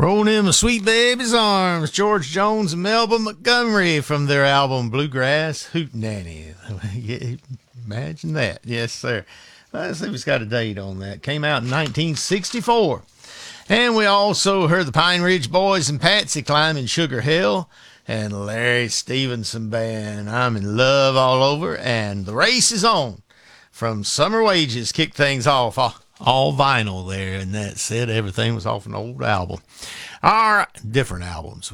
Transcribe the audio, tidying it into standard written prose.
Rolling in my sweet baby's arms, George Jones and Melba Montgomery from their album Bluegrass Hootenanny. Yeah, imagine that. Yes, sir. Let's see if it's got a date on that. Came out in 1964. And we also heard the Pine Ridge Boys and Patsy Climbing Sugar Hill and Larry Stevenson Band. I'm in love all over. And the race is on from Summer Wages. Kicked things off. All vinyl there, and that said everything was off an old album. All right, different albums,